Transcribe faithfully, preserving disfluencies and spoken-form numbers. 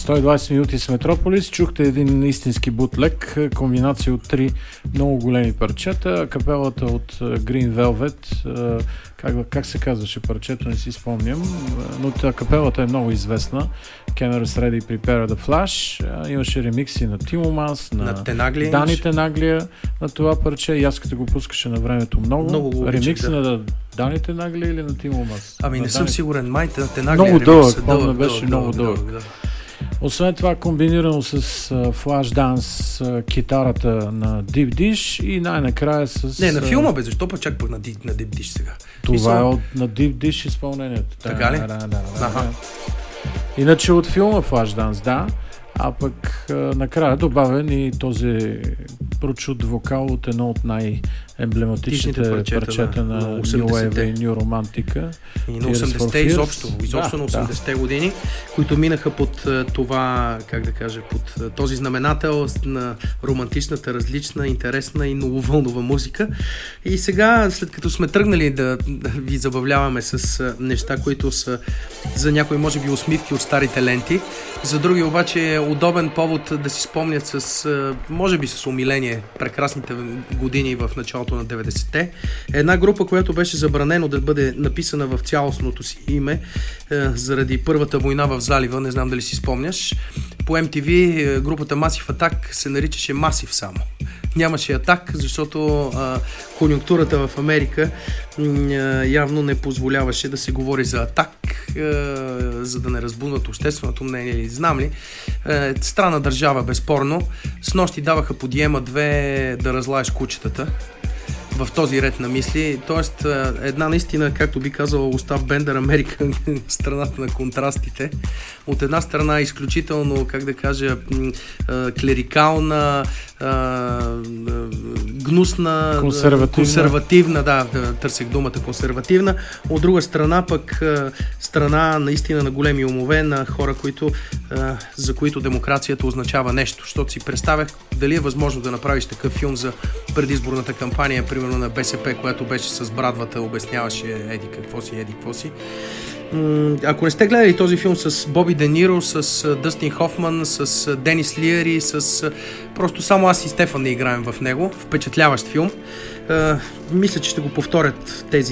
сто и двадесет минути с Метрополис. Чухте един истински бутлег, комбинация от три много големи парчета. Капелата от Green Velvet, как, как се казваше парчето, не си спомням, но тя капелата е много известна. Cameras Ready, Prepare the Flash. Имаше ремикси на Тимо Мас, на, на Тенагли, Дани Тенаглия на това парче. И аз като го пускаше на времето много. много ремикси да. на Дани Тенаглия или на Тимо Мас? Ами не на съм Дани... сигурен. Май Тенаглия много дълъг, помня, дълъг, беше дълъг, много дълъг, дълъг. дълъг да. Освен това, комбинирано с флаш данс, китарата на Deep Dish и най-накрая с... Не, на филма бе, защо пък чак пък на, на Deep Dish сега? Това Мисъл... е от, на Deep Dish изпълнението. Така ли? Да, да, да, да, Аха. да. Иначе от филма Flash Dance, да. А пък а, накрая добавен и този прочут вокал от едно от най-емблематичните парчета, парчета на, на New Wave и New Romantica. И на осемдесетте изобщо, изобщо да, на осемдесетте да. години, които минаха под това, как да кажа, под този знаменател на романтичната, различна, интересна и нововълнова музика. И сега, след като сме тръгнали да, да ви забавляваме с неща, които са за някои може би усмивки от старите ленти, за други обаче е удобен повод да си спомнят с, може би с умиление, прекрасните години в началото на деветдесетте. Една група, която беше забранено да бъде написана в цялостното си име е, заради първата война в залива, не знам дали си спомняш. По Ем Ти Ви групата Massive Attack се наричаше Massive само. Нямаше атак, защото а, конюнктурата в Америка а, явно не позволяваше да се говори за атак, а, за да не разбунат общественото мнение или знам ли. А, странна държава, безспорно. С нощи даваха по Диема две да разлаеш кучетата. В този ред на мисли. Тоест, една наистина, както би казал Остап Бендер, Америка, страната на контрастите. От една страна изключително, как да кажа, клерикална, гнусна, консервативна, консервативна да, да, търсех думата консервативна. От друга страна пък страна наистина на големи умове, на хора, които, за които демокрацията означава нещо. Защото си представях дали е възможно да направиш такъв филм за предизборната кампания, примерно на Бе Се Пе, която беше с брадвата, обясняваше еди какво си, еди какво си. Ако не сте гледали този филм с Боби Де Ниро, с Дъстин Хофман, с Денис Лиери, с просто само аз и Стефан не играем в него, впечатляващ филм. Мисля, че ще го повторят тези